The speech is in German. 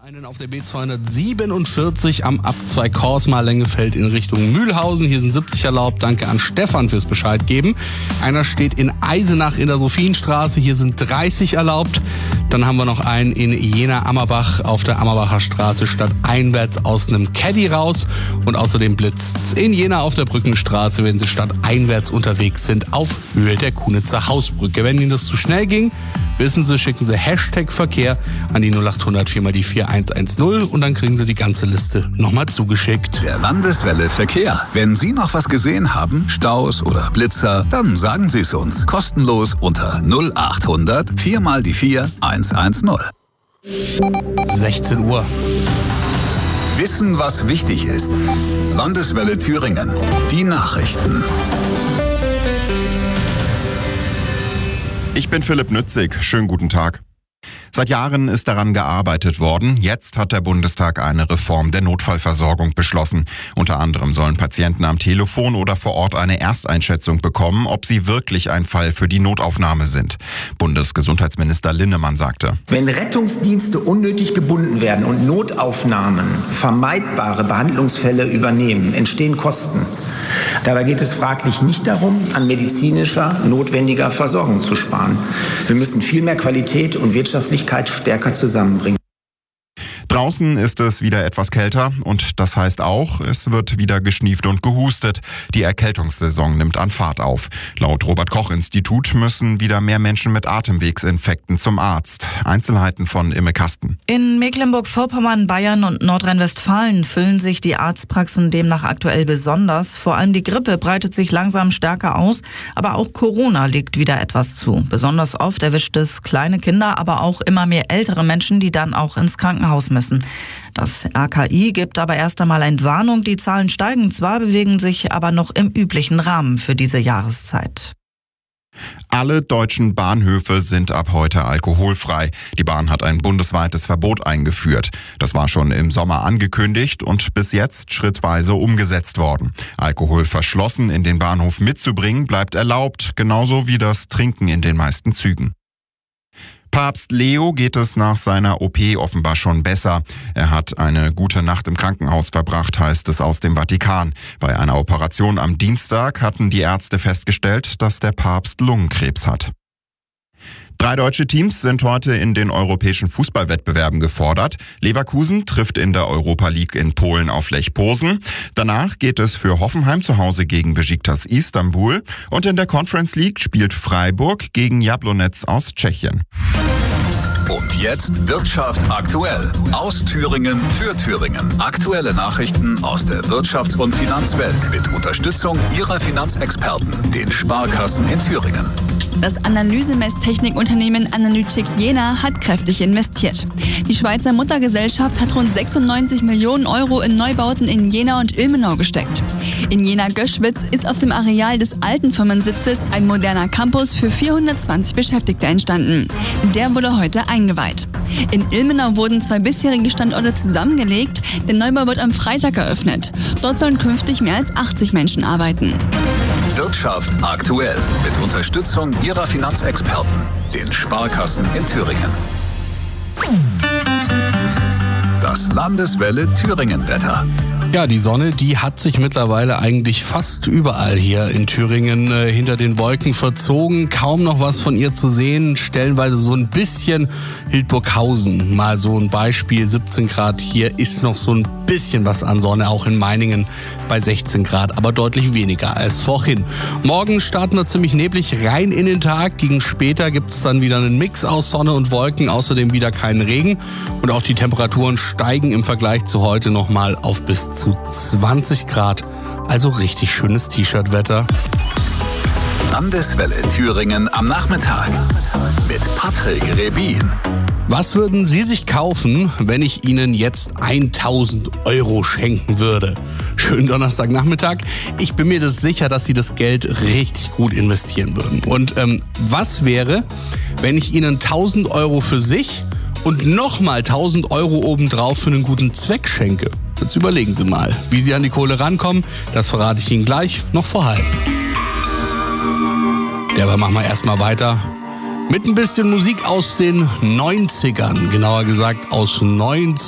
Einen auf der B247 am Ab2 Korsma-Lengefeld in Richtung Mühlhausen. Hier sind 70 erlaubt. Danke an Stefan fürs Bescheid geben. Einer steht in Eisenach in der Sophienstraße. Hier sind 30 erlaubt. Dann haben wir noch einen in Jena-Ammerbach auf der Ammerbacher Straße stadteinwärts aus einem Caddy raus. Und außerdem blitzt's in Jena auf der Brückenstraße, wenn Sie stadteinwärts unterwegs sind, auf Höhe der Kunitzer Hausbrücke. Wenn Ihnen das zu schnell ging, wissen Sie, schicken Sie #Verkehr an die 0800 4 mal die 4110 und dann kriegen Sie die ganze Liste nochmal zugeschickt. Der Landeswelle Verkehr. Wenn Sie noch was gesehen haben, Staus oder Blitzer, dann sagen Sie es uns. Kostenlos unter 0800 4 mal die 4110. 16 Uhr. Wissen, was wichtig ist. Landeswelle Thüringen. Die Nachrichten. Ich bin Philipp Nützig. Schönen guten Tag. Seit Jahren ist daran gearbeitet worden. Jetzt hat der Bundestag eine Reform der Notfallversorgung beschlossen. Unter anderem sollen Patienten am Telefon oder vor Ort eine Ersteinschätzung bekommen, ob sie wirklich ein Fall für die Notaufnahme sind. Bundesgesundheitsminister Linnemann sagte: Wenn Rettungsdienste unnötig gebunden werden und Notaufnahmen vermeidbare Behandlungsfälle übernehmen, entstehen Kosten. Dabei geht es fraglich nicht darum, an medizinischer notwendiger Versorgung zu sparen. Wir müssen viel mehr Qualität und Wirtschaftlichkeit stärker zusammenbringen. Draußen ist es wieder etwas kälter und das heißt auch, es wird wieder geschnieft und gehustet. Die Erkältungssaison nimmt an Fahrt auf. Laut Robert-Koch-Institut müssen wieder mehr Menschen mit Atemwegsinfekten zum Arzt. Einzelheiten von Imme Kasten. In Mecklenburg-Vorpommern, Bayern und Nordrhein-Westfalen füllen sich die Arztpraxen demnach aktuell besonders. Vor allem die Grippe breitet sich langsam stärker aus, aber auch Corona legt wieder etwas zu. Besonders oft erwischt es kleine Kinder, aber auch immer mehr ältere Menschen, die dann auch ins Krankenhaus müssen. Das RKI gibt aber erst einmal Entwarnung. Die Zahlen steigen zwar, bewegen sich aber noch im üblichen Rahmen für diese Jahreszeit. Alle deutschen Bahnhöfe sind ab heute alkoholfrei. Die Bahn hat ein bundesweites Verbot eingeführt. Das war schon im Sommer angekündigt und bis jetzt schrittweise umgesetzt worden. Alkohol verschlossen in den Bahnhof mitzubringen bleibt erlaubt, genauso wie das Trinken in den meisten Zügen. Papst Leo geht es nach seiner OP offenbar schon besser. Er hat eine gute Nacht im Krankenhaus verbracht, heißt es aus dem Vatikan. Bei einer Operation am Dienstag hatten die Ärzte festgestellt, dass der Papst Lungenkrebs hat. 3 deutsche Teams sind heute in den europäischen Fußballwettbewerben gefordert. Leverkusen trifft in der Europa League in Polen auf Lech Posen. Danach geht es für Hoffenheim zu Hause gegen Besiktas Istanbul. Und in der Conference League spielt Freiburg gegen Jablonec aus Tschechien. Und jetzt Wirtschaft aktuell. Aus Thüringen für Thüringen. Aktuelle Nachrichten aus der Wirtschafts- und Finanzwelt mit Unterstützung Ihrer Finanzexperten, den Sparkassen in Thüringen. Das Analysemesstechnikunternehmen Analytics Jena hat kräftig investiert. Die Schweizer Muttergesellschaft hat rund 96 Millionen Euro in Neubauten in Jena und Ilmenau gesteckt. In Jena-Göschwitz ist auf dem Areal des alten Firmensitzes ein moderner Campus für 420 Beschäftigte entstanden. Der wurde heute eingeweiht. In Ilmenau wurden 2 bisherige Standorte zusammengelegt. Der Neubau wird am Freitag eröffnet. Dort sollen künftig mehr als 80 Menschen arbeiten. Wirtschaft aktuell mit Unterstützung Ihrer Finanzexperten, den Sparkassen in Thüringen. Das Landeswelle Thüringen-Wetter. Ja, die Sonne, die hat sich mittlerweile eigentlich fast überall hier in Thüringen hinter den Wolken verzogen. Kaum noch was von ihr zu sehen. Stellenweise so ein bisschen Hildburghausen. Mal so ein Beispiel, 17 Grad. Hier ist noch so ein bisschen was an Sonne, auch in Meiningen bei 16 Grad, aber deutlich weniger als vorhin. Morgen starten wir ziemlich neblig rein in den Tag. Gegen später gibt es dann wieder einen Mix aus Sonne und Wolken, außerdem wieder keinen Regen. Und auch die Temperaturen steigen im Vergleich zu heute nochmal auf bis zu 20 Grad. Also richtig schönes T-Shirt-Wetter. Landeswelle Thüringen am Nachmittag mit Patrick Rebin. Was würden Sie sich kaufen, wenn ich Ihnen jetzt 1000 Euro schenken würde? Schönen Donnerstagnachmittag. Ich bin mir das sicher, dass Sie das Geld richtig gut investieren würden. Und was wäre, wenn ich Ihnen 1000 Euro für sich und nochmal 1000 Euro obendrauf für einen guten Zweck schenke? Jetzt überlegen Sie mal, wie Sie an die Kohle rankommen. Das verrate ich Ihnen gleich noch vor halb. Dabei machen wir erstmal weiter mit ein bisschen Musik aus den 90ern. Genauer gesagt aus